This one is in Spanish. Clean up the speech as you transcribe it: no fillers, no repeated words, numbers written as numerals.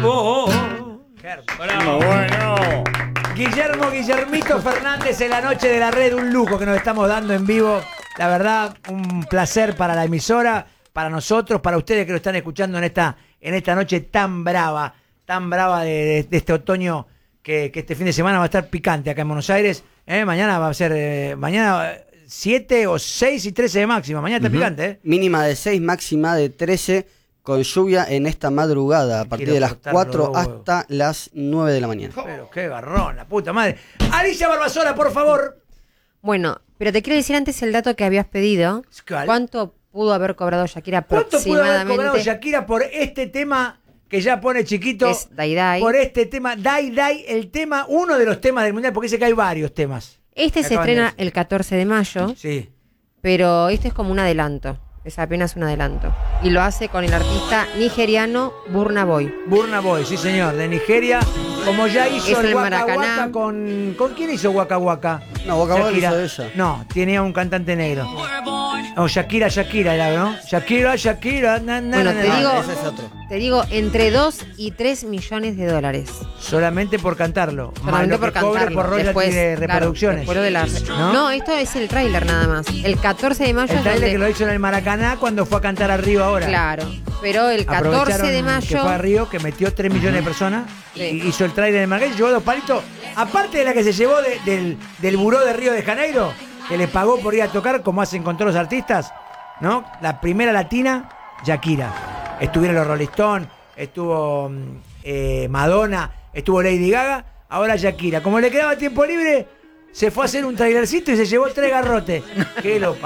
Bueno. Guillermito Fernández en la noche de la red, un lujo que nos estamos dando en vivo. La verdad, un placer para la emisora, para nosotros, para ustedes que lo están escuchando en esta noche tan brava de este otoño que este fin de semana va a estar picante acá en Buenos Aires. Mañana va a ser, mañana 7 o 6 y 13 de máxima. Mañana está picante, Mínima de 6, máxima de 13, con lluvia en esta madrugada, a partir de las 4 hasta las 9 de la mañana. Pero qué garrón, la puta madre. Alicia Barbasola, por favor. Bueno, pero te quiero decir antes el dato que habías pedido. ¿Cuál? ¿Cuánto pudo haber cobrado Shakira aproximadamente? ¿Cuánto pudo haber cobrado Shakira por este tema que ya pone chiquito? Es Dai Dai. Por este tema, Dai Dai, el tema, uno de los temas del mundial, porque dice que hay varios temas. Este se estrena el 14 de mayo. Sí. Pero este es como un adelanto. Es apenas un adelanto. Y lo hace con el artista nigeriano Burna Boy. Burna Boy, sí señor, de Nigeria. Como ya hizo Es el el Waka Maracaná. Waka con quién hizo Waka Waka? No, Waka Waka Shakira. hizo ella. No, tenía un cantante negro. O Shakira era, ¿no? Shakira, Bueno, ese es otro. te digo, entre 2 y 3 millones de dólares. Solamente por cantarlo. Solamente por cantarlo. Por royalties Después, de reproducciones. Claro, después de ¿No? Esto es el tráiler nada más. El 14 de mayo El es trailer donde... que lo hizo en el Maracaná cuando fue a cantar a Río ahora. Claro, pero el 14 Aprovecharon de que mayo... fue a Río, que metió 3 millones de personas. Sí. Y hizo el trailer en el Maracaná y llevó 2 palitos. Aparte de la que se llevó del buró de Río de Janeiro, que le pagó por ir a tocar, como hacen con todos los artistas, ¿no? La primera latina, Shakira. Estuvieron los Rolling Stones, estuvo Madonna, estuvo Lady Gaga, ahora Shakira. Como le quedaba tiempo libre, se fue a hacer un trailercito y se llevó 3 garrotes. Qué lo